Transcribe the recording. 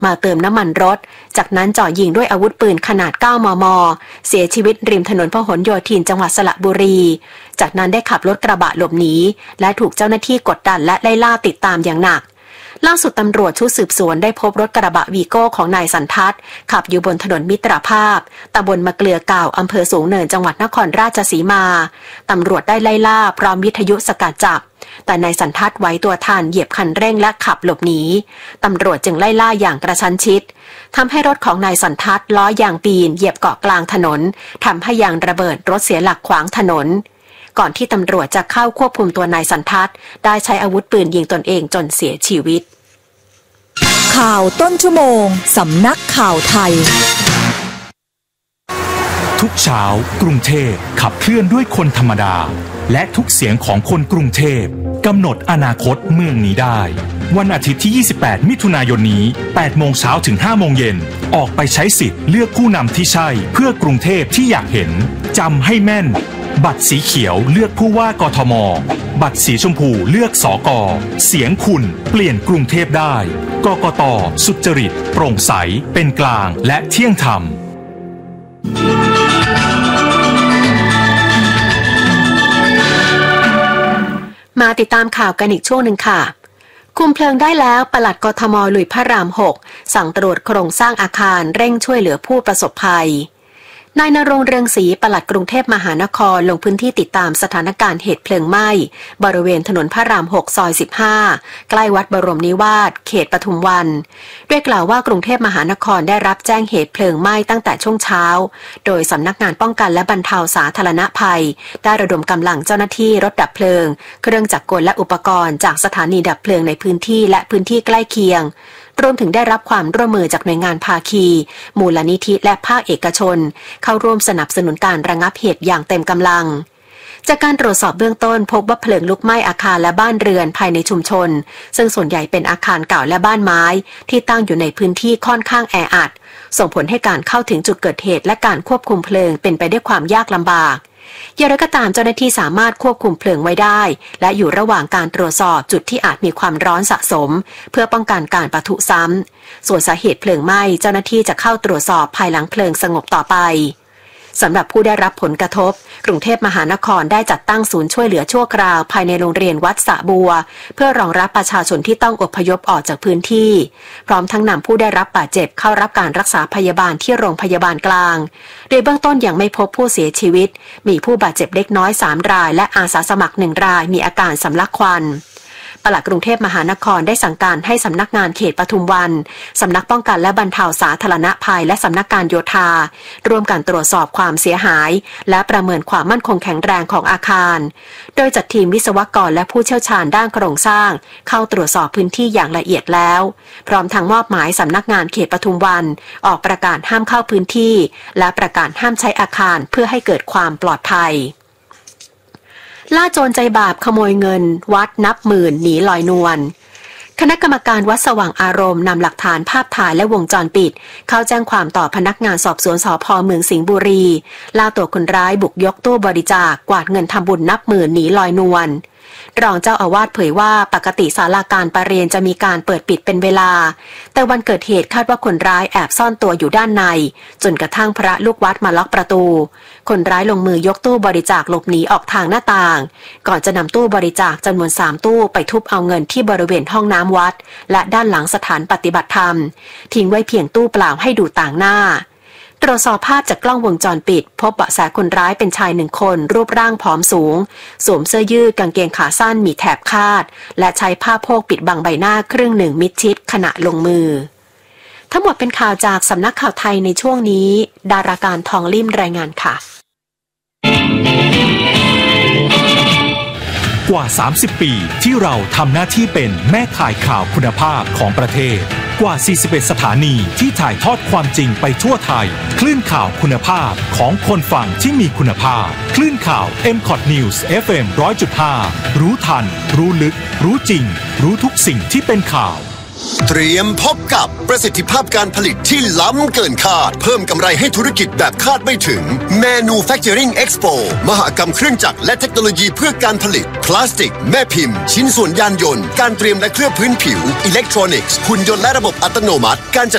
มาเติมน้ำมันรถจากนั้นจ่อยิงด้วยอาวุธปืนขนาด 9 มม.เสียชีวิตริมถนนพหลโยธินจังหวัดสระบุรีจากนั้นได้ขับรถกระบะหลบหนีและถูกเจ้าหน้าที่กดดันและไล่ล่าติดตามอย่างหนักล่าสุดตำรวจชุดสืบสวนได้พบรถกระบะวีโก้ของนายสันทัศน์ขับอยู่บนถนนมิตรภาพตำบลมะเกลือเก่าอำเภอสูงเนินจังหวัดนครราชสีมาตำรวจได้ไล่ล่าพร้อมวิทยุสกัดจับแต่นายสันทัศน์ไหวตัวทันเหยียบคันเร่งและขับหลบหนีตำรวจจึงไล่ล่าอย่างกระชั้นชิดทำให้รถของนายสันทัศน์ล้อยางปีนเหยียบเกาะกลางถนนทำให้ยางระเบิดรถเสียหลักขวางถนนก่อนที่ตำรวจจะเข้าควบคุมตัวนายสันทัศน์ได้ใช้อาวุธปืนยิงตนเองจนเสียชีวิตข่าวต้นชั่วโมงสำนักข่าวไทยทุกเช้ากรุงเทพขับเคลื่อนด้วยคนธรรมดาและทุกเสียงของคนกรุงเทพกำหนดอนาคตเมืองนี้ได้วันอาทิตย์ที่28มิถุนายนนี้8โมงเช้าถึง5โมงเย็นออกไปใช้สิทธิ์เลือกผู้นำที่ใช่เพื่อกรุงเทพที่อยากเห็นจำให้แม่นบัตรสีเขียวเลือกผู้ว่ากทมบัตรสีชมพูเลือกสก.เสียงคุณเปลี่ยนกรุงเทพได้กกต.สุจริตโปร่งใสเป็นกลางและเที่ยงธรรมมาติดตามข่าวกันอีกช่วงหนึ่งค่ะคุมเพลิงได้แล้วปลัดกทม.ลุยพระราม 6สั่งตรวจโครงสร้างอาคารเร่งช่วยเหลือผู้ประสบภัยนายณรงค์เรืองศรีปลัดกรุงเทพมหานครลงพื้นที่ติดตามสถานการณ์เหตุเพลิงไหม้บริเวณถนนพระราม 6 ซอย 15ใกล้วัดบรมนิวาสเขตปทุมวันด้วยกล่าวว่ากรุงเทพมหานครได้รับแจ้งเหตุเพลิงไหม้ตั้งแต่ช่วงเช้าโดยสำนักงานป้องกันและบรรเทาสาธารณภัยได้ระดมกำลังเจ้าหน้าที่รถดับเพลิงเครื่องจักรกลและอุปกรณ์จากสถานีดับเพลิงในพื้นที่และพื้นที่ใกล้เคียงรวมถึงได้รับความร่วมมือจากหน่วยงานภาคีมูลนิธิและภาคเอกชนเข้าร่วมสนับสนุนการระงับเหตุอย่างเต็มกำลังจากการตรวจสอบเบื้องต้นพบว่าเพลิงลุกไหม้อาคารและบ้านเรือนภายในชุมชนซึ่งส่วนใหญ่เป็นอาคารเก่าและบ้านไม้ที่ตั้งอยู่ในพื้นที่ค่อนข้างแออัดส่งผลให้การเข้าถึงจุดเกิดเหตุและการควบคุมเพลิงเป็นไปด้วยความยากลำบากอย่างไรก็ตามเจ้าหน้าที่สามารถควบคุมเพลิงไว้ได้และอยู่ระหว่างการตรวจสอบจุดที่อาจมีความร้อนสะสมเพื่อป้องกันการปะทุซ้ำส่วนสาเหตุเพลิงไหม้เจ้าหน้าที่จะเข้าตรวจสอบภายหลังเพลิงสงบต่อไปสำหรับผู้ได้รับผลกระทบกรุงเทพมหานครได้จัดตั้งศูนย์ช่วยเหลือชั่วคราวภายในโรงเรียนวัดสระบัวเพื่อรองรับประชาชนที่ต้องอพยพออกจากพื้นที่พร้อมทั้งนำผู้ได้รับบาดเจ็บเข้ารับการรักษาพยาบาลที่โรงพยาบาลกลางโดยเบื้องต้นยังไม่พบผู้เสียชีวิตมีผู้บาดเจ็บเล็กน้อย3รายและอาสาสมัคร1รายมีอาการสำลักควันปลัดกรุงเทพมหานครได้สั่งการให้สำนักงานเขตปทุมวันสำนักป้องกันและบรรเทาสาธารณภัยและสำนักการโยธาร่วมกันตรวจสอบความเสียหายและประเมินความมั่นคงแข็งแรงของอาคารโดยจัดทีมวิศวกรและผู้เชี่ยวชาญด้านโครงสร้างเข้าตรวจสอบพื้นที่อย่างละเอียดแล้วพร้อมทั้งมอบหมายสำนักงานเขตปทุมวันออกประกาศห้ามเข้าพื้นที่และประกาศห้ามใช้อาคารเพื่อให้เกิดความปลอดภัยล่าโจรใจบาปขโมยเงินวัดนับหมื่นหนีลอยนวลคณะกรรมการวัดสว่างอารมณ์นำหลักฐานภาพถ่ายและวงจรปิดเข้าแจ้งความต่อพนักงานสอบสวนสภ.เมืองสิงห์บุรีล่าตัวคนร้ายบุกยกตู้บริจาคกวาดเงินทำบุญนับหมื่นหนีลอยนวลรองเจ้าอาวาสเผยว่าปกติศาลาการประเรียนจะมีการเปิดปิดเป็นเวลาแต่วันเกิดเหตุคาดว่าคนร้ายแอบซ่อนตัวอยู่ด้านในจนกระทั่งพระลูกวัดมาล็อกประตูคนร้ายลงมือยกตู้บริจาคหลบหนีออกทางหน้าต่างก่อนจะนำตู้บริจาคจำนวน3ตู้ไปทุบเอาเงินที่บริเวณห้องน้ำวัดและด้านหลังสถานปฏิบัติธรรมทิ้งไว้เพียงตู้เปล่าให้ดูต่างหน้าตรวจสอบภาพจากกล้องวงจรปิดพบเบาะแสคนร้ายเป็นชาย1คนรูปร่างผอมสูงสวมเสื้อยืดกางเกงขาสั้นมีแถบคาดและใช้ผ้าโพกปิดบังใบหน้าครึ่งหนึ่งมิดชิดขณะลงมือทั้งหมดเป็นข่าวจากสำนักข่าวไทยในช่วงนี้ดาราการทองลิ่มรายงานค่ะกว่า30ปีที่เราทำหน้าที่เป็นแม่ข่ายข่าวคุณภาพของประเทศกว่า41สถานีที่ถ่ายทอดความจริงไปทั่วไทยคลื่นข่าวคุณภาพของคนฟังที่มีคุณภาพคลื่นข่าว MCOT News FM 100.5 รู้ทันรู้ลึกรู้จริงรู้ทุกสิ่งที่เป็นข่าวเตรียมพบกับประสิทธิภาพการผลิตที่ล้ำเกินคาดเพิ่มกำไรให้ธุรกิจแบบคาดไม่ถึง Manufacturing Expo มหกรรมเครื่องจักรและเทคโนโลยีเพื่อการผลิตพลาสติกแม่พิมพ์ชิ้นส่วนยานยนต์การเตรียมและเคลือบพื้นผิวอิเล็กทรอนิกส์หุ่นยนต์และระบบอัตโนมัติการจัด